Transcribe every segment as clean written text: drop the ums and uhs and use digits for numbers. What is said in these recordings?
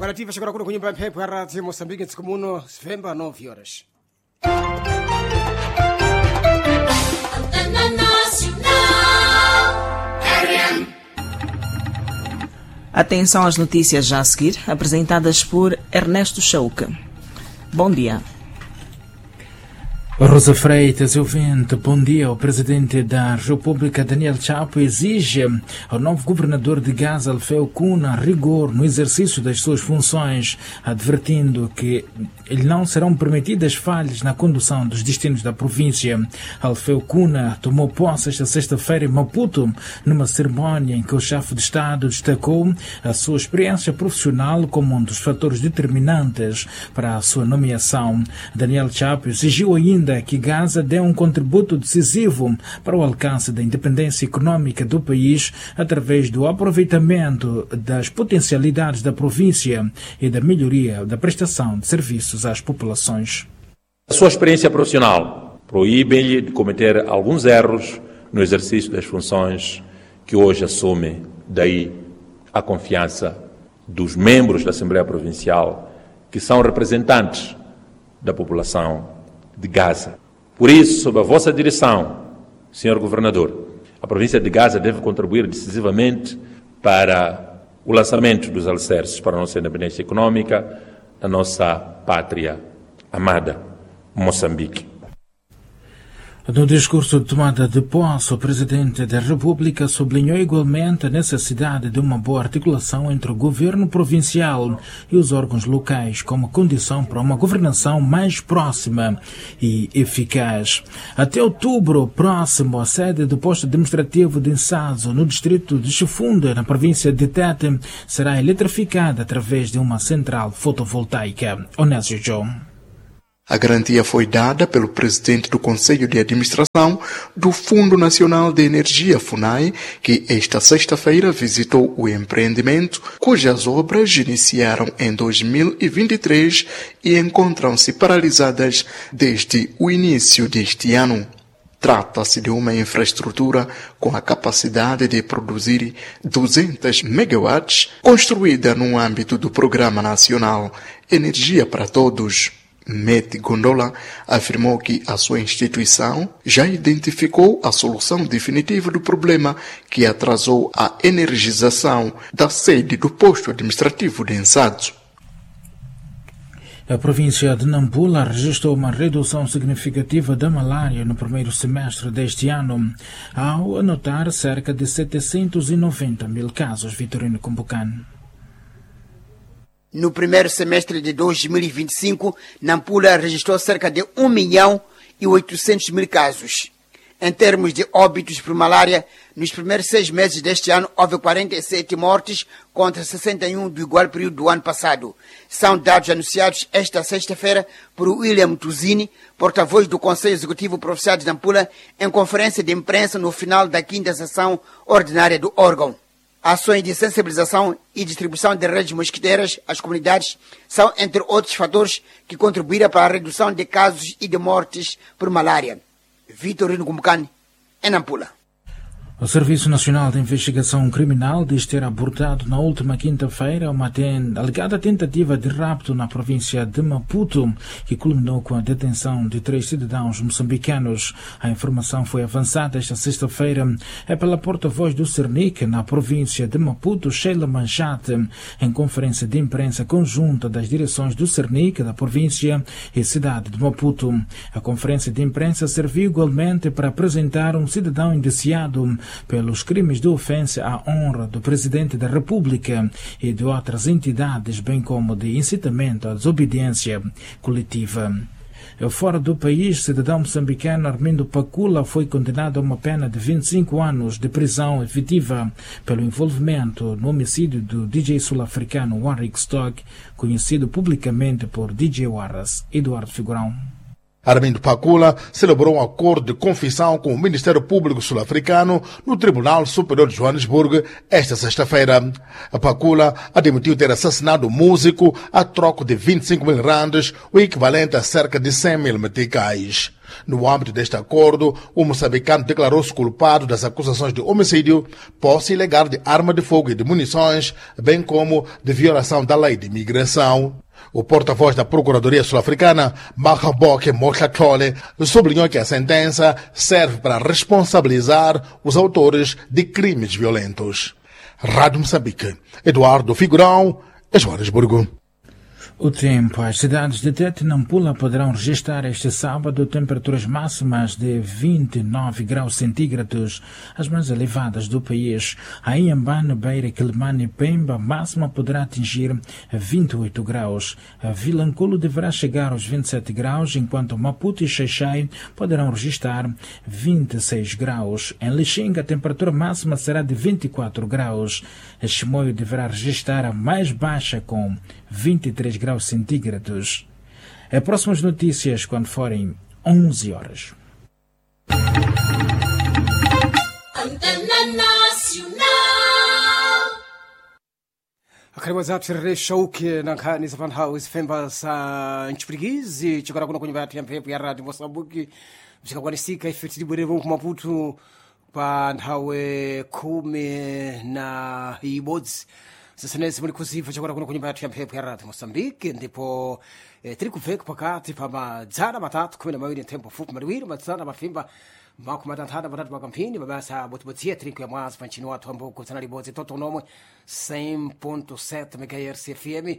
Imperativa chegou a kunyo para a Rádio Moçambique de Comuno, Svemba, 9 horas. Atenção às notícias já a seguir, apresentadas por Ernesto Chauca. Bom dia. Rosa Freitas, ouvinte, bom dia. O presidente da República, Daniel Chapo, exige ao novo governador de Gaza, Alfeu Kuna, rigor no exercício das suas funções, advertindo que não serão permitidas falhas na condução dos destinos da província. Alfeu Kuna tomou posse esta sexta-feira em Maputo, numa cerimónia em que o chefe de Estado destacou a sua experiência profissional como um dos fatores determinantes para a sua nomeação. Daniel Chapo exigiu ainda que Gaza dê um contributo decisivo para o alcance da independência econômica do país através do aproveitamento das potencialidades da província e da melhoria da prestação de serviços às populações. A sua experiência profissional proíbe-lhe de cometer alguns erros no exercício das funções que hoje assume, daí a confiança dos membros da Assembleia Provincial, que são representantes da população de Gaza. Por isso, sob a vossa direção, Sr. Governador, a província de Gaza deve contribuir decisivamente para o lançamento dos alicerces para a nossa independência econômica, da nossa pátria amada, Moçambique. No discurso de tomada de posse, o Presidente da República sublinhou igualmente a necessidade de uma boa articulação entre o governo provincial e os órgãos locais como condição para uma governação mais próxima e eficaz. Até outubro próximo, a sede do posto administrativo de Insazo, no distrito de Chifunda, na província de Tete, será eletrificada através de uma central fotovoltaica. Onésio João. A garantia foi dada pelo presidente do Conselho de Administração do Fundo Nacional de Energia, FUNAI, que esta sexta-feira visitou o empreendimento, cujas obras iniciaram em 2023 e encontram-se paralisadas desde o início deste ano. Trata-se de uma infraestrutura com a capacidade de produzir 200 megawatts, construída no âmbito do Programa Nacional Energia para Todos. Mete Gondola afirmou que a sua instituição já identificou a solução definitiva do problema que atrasou a energização da sede do posto administrativo de Insazo. A província de Nampula registrou uma redução significativa da malária no primeiro semestre deste ano, ao anotar cerca de 790 mil casos. Vitorino Kumbukan. No primeiro semestre de 2025, Nampula registrou cerca de 1.800.000 casos. Em termos de óbitos por malária, nos primeiros 6 meses deste ano houve 47 mortes contra 61 do igual período do ano passado. São dados anunciados esta sexta-feira por William Tuzini, porta-voz do Conselho Executivo Provincial de Nampula, em conferência de imprensa no final da 5ª sessão ordinária do órgão. Ações de sensibilização e distribuição de redes mosquiteiras às comunidades são, entre outros fatores, que contribuíram para a redução de casos e de mortes por malária. Vitorino Kumbukan, em Nampula. O Serviço Nacional de Investigação Criminal diz ter abortado na última quinta-feira uma alegada tentativa de rapto na província de Maputo, que culminou com a detenção de 3 cidadãos moçambicanos. A informação foi avançada esta sexta-feira pela porta-voz do Cernic na província de Maputo, Sheila Manchate, em conferência de imprensa conjunta das direções do Cernic, da província e cidade de Maputo. A conferência de imprensa serviu igualmente para apresentar um cidadão indiciado pelos crimes de ofensa à honra do Presidente da República e de outras entidades, bem como de incitamento à desobediência coletiva. Fora do país, cidadão moçambicano Armindo Pacula foi condenado a uma pena de 25 anos de prisão efetiva pelo envolvimento no homicídio do DJ sul-africano Warwick Stock, conhecido publicamente por DJ Warras. Eduardo Figurão. Armindo Pakula celebrou um acordo de confissão com o Ministério Público Sul-Africano no Tribunal Superior de Joanesburgo esta sexta-feira. Pakula admitiu ter assassinado o músico a troco de 25 mil randes, o equivalente a cerca de 100 mil meticais. No âmbito deste acordo, o moçambicano declarou-se culpado das acusações de homicídio, posse ilegal de arma de fogo e de munições, bem como de violação da lei de imigração. O porta-voz da Procuradoria Sul-Africana, Mahaboke Mohlatlole, sublinhou que a sentença serve para responsabilizar os autores de crimes violentos. Rádio Moçambique, Eduardo Figurão, Joanesburgo. O tempo. As cidades de Tete e Nampula poderão registrar este sábado temperaturas máximas de 29 graus centígrados, as mais elevadas do país. A Inhambane, Beira, Quelimane e Pemba, a máxima poderá atingir 28 graus. A Vilanculo deverá chegar aos 27 graus, enquanto Maputo e Xai-Xai poderão registrar 26 graus. Em Lixinga, a temperatura máxima será de 24 graus. A Chimoio deverá registrar a mais baixa com 23 graus centígrados. As próximas notícias quando forem 11 horas. Antena Nacional. Akariwaza shauki na khani zafan house femba sa nchipirigizi chikora kuna kwenye bati ya mpepo ya radio Moçambique mshikakwanisika ifetili bwerevo kumaputu pa nthawe 11 sasa nesi muli kuziva chakora kuna kwenye bati ya mpepo ya radio Moçambique ndipo tiri kuveka pakati pa madzana matatu 12 tempo fupi maliwiri madzana mafimba mako matantana matatu makampini babasa botibotia triku ya mwazi panchini watu ambao kutana libodzi toto nomwe 100.7 MHz FM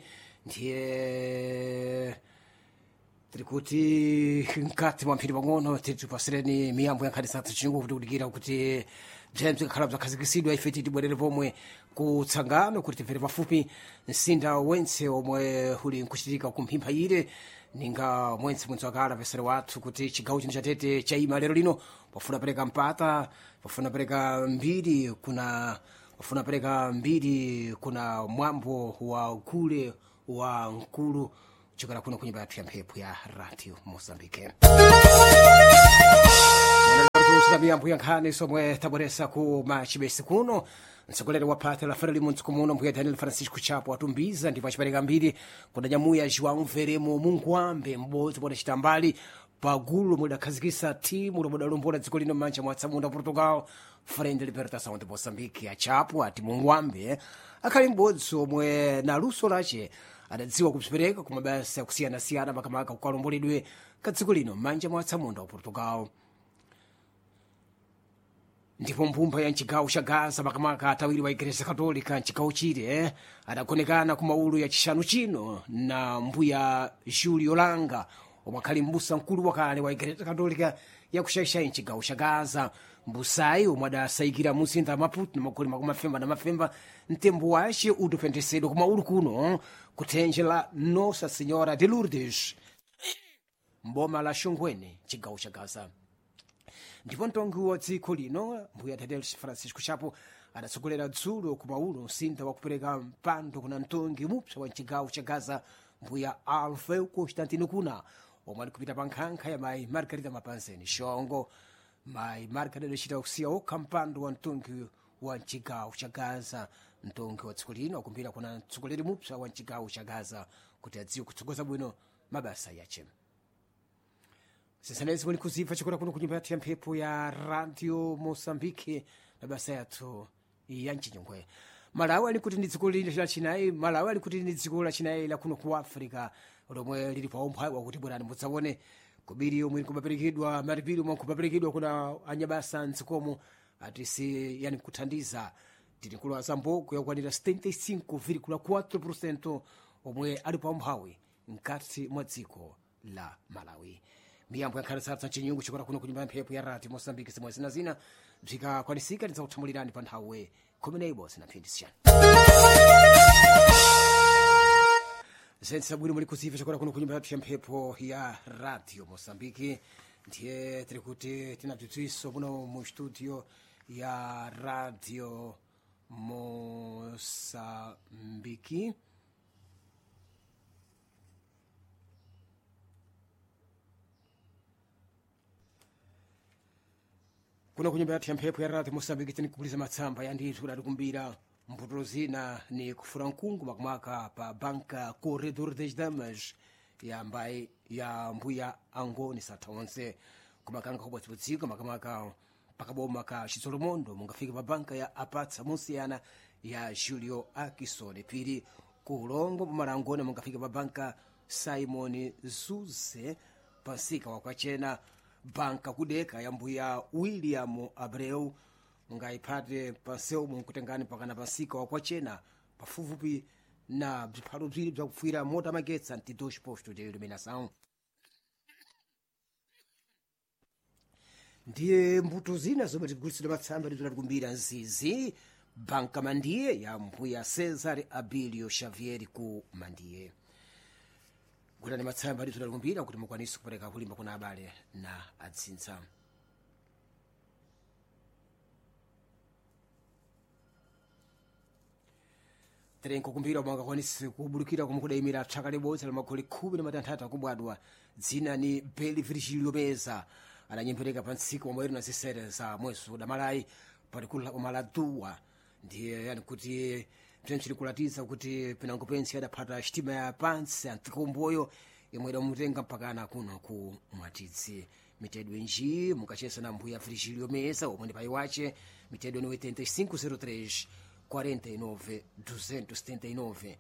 ndiye trikuti nkati mwampini bangono titupasireni miyambo ya nkadisatu chingu kudigira kuti James Kalabza kazikisidwa ifetiti bwerere pomwe kutsangano kuti tifere pafupi nsinda wense omwe huli nkuchitika kumphimpa ile ninga mwense wakala vesere watu kuti chigawo chino chatete chaima lero lino pafuna pereka mpata pafuna pereka mbiri kuna mwambo wa kule wa nkulu chikara kuno kwenye batu ya mpepo ya radio Moçambique. Miyambo yankhani somwe taboresa ku machibesi kuno ntsogolere wapata la fara limuntu kumuno mbuya Daniel Francisco Chapo atumbiza ndipo achipereka mbiri kuna nyamuya João Veremo Mungwambe mbodzi bona chitambali pagulu mudakhazikisa timu lomudalombola dziko lino manja mwa Tsamunda Portugal Frente Libertação de Moçambique Chapo ati Mungwambe akhali mbodzi omwe na luso lache adadziwa kupereka ku mabasa kusiyana-siyana makamaka kukalomboledwe ka dziko lino manja mwa Tsamunda Portugal. Ndipo mpumpa ya nchigawo cha Gaza makamaka atawiri wa Igreja Katolika nchigawo chile adakonekana ku maulu ya chishanu chino na mbuya Julio Langa omakhali mbusa mkulu wakale wa Igreja Katolika ya kushayishayi nchigawo cha Gaza. Mbusayi omwe adasayikira muzinda Maputo na magoli makumafemba na mafemba mtembo wace uduphendesedwa ku maulu kuno kuthenjela Nossa Senhora de Lourdes mboma la Xongwene nchigawo cha Gaza. Ndipo mtongi wa dziko lino mbuya Daniel Francisco Chapo adatsogolera dzulo ku maulu msinda wa kupereka mpando kuna mtongi mupsa wa nchigawo cha Gaza mbuya Alfeu Constantino kuna omwe ali kupita pa nkhankha ya mayi Margarida Mapanzeni Shongo. Mayi Margarida adachita kusiya okha mpando wa mtongi wa nchigawo cha Gaza. Mtongi wa dziko lino akumbira kuna mtsogoleri mupsa wa nchigawo cha Gaza kuti adziwe kutsogoza bwino mabasa yace. Sisanezi mwini kuziva chikura kuno kunyumba yatu ya mpepo ya radio Moçambique na basa yatu ya nchinyongwe. Malawi alikuti ni dziko la chinayi, Malawi alikuti ni dziko la chinayi la kuno ku Afrika lomwe lili pa omphawi wakuti bwerani mudzawone kubiri omwe kupaperekedwa maripiri omwe kupaperekedwa kuna anyabasa ndzikomo atisi yani kuthandiza tilikulu wa Zamboko yakwanira 75,4% omwe ali pa omphawi mkati mwa dziko la Malawi. Miyambo yankhani satsa chinyungu chikora kuno kunyumba mphepo ya radio Moçambique zimwe zina bzikakwanisika tidzakuthamulirani pa nthawe khomeneyibo sinaphindisiyani. Zense bwino muli kuziva chikora kuno kunyumba ya mphepo ya radio Moçambique ndiye tiri kuti tinabzitwiso muno mu studio ya radio Moçambique. kuno kunyumba yathu ya mphepo ya radio Mosambiki tinikukuliza matsamba ya ndithu datikumbira mphuturo zina ni kufura mkungu makamaka pa banka corredor das damas ya mbayi ya mbuya angoni satha onse kumakanga kubwatsibudziko makamaka pakaboma ka Chitsolomondo mungafika pa banka ya apatsa musiyana ya Julio Akisone pili kulongo pumalangoni mungafika pa banka Simon Zuze pasika wakwachena banka kudeka ya mbuya William Abreu mungayiphate paseu munkutengani pakana pasika wakwachena pafupifupi na bziphalo bziri bzakufwira mota magetsa ntidoshi posto de iluminação. Ndiye mbuto zina zomwe tikugulitsidwa matsamba litikumbira nzizi banka Mandiye ya mbuya Cesar Abilio Xavier ku Mandiye. Gulani matsamba litikumbira kuti mukwanise kupereka kulimba kuna abale na adzintsa. Terenko kumbira mwanga kwanisi kubulukira kumukudayimira thaka libodzi la magoli 13 kubwadwa dzina ni Beli Virgilio Meza ananyempereka pa ntsiku omweri na zisere za mwezi udamalayi palikulu la umaladuwa ndiye yani kuti psenchili kulatiza kuti pinango pensi adaphata chitima ya pansi antikomboyo imwe idamutenga mpakana kuno ku Mwatidzi mitedwe nji mukachesa na mbuya Virgilio Meza omwe ndi payi wace mitedwe ni 8503 49 279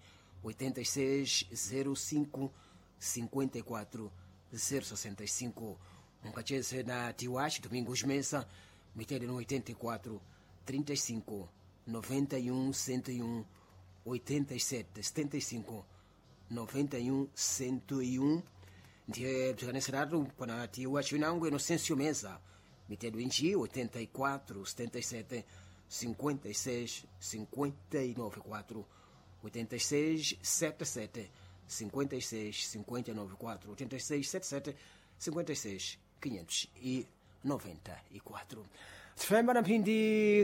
86 05 54 065 mukachese na tiwachi Domingos Mesa mitede no 84 35 91 101 87 75 91 101 ndiye bzikaneseratu pana tiwachi winango Inocêncio Mesa mitede inji 84 77 56 59 4 86 77 56 59 4 86 77 56 594. Tifemba na mphindi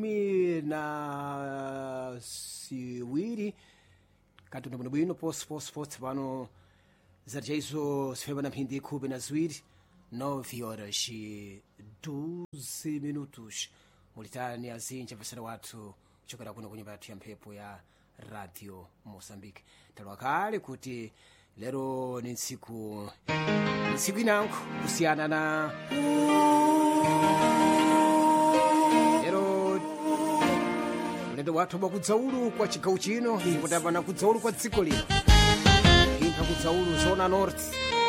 12 kati ndo bwino post pano zarjaizo tifemba na mphindi 12 9 horas e 12 minutos mulitani azinja pasara watu kuchokera kuno kunyumba yathu ya mphepo ya radio Mozambique. Talwa kale kuti lero ni ntsiku inango kusiyana na lero ulendo wathu wakudzaulu kwa chigawo chino ikutapana kudzaulu kwa dziko lino inka kudzaulu zona north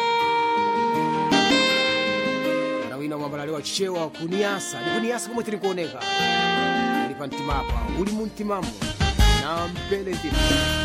anawina mwambalaliwa chichewa kuniyasa ni kuniyasa kumwe tili kuoneka ili pa mtimapa uli mu mtimamo na mpele tili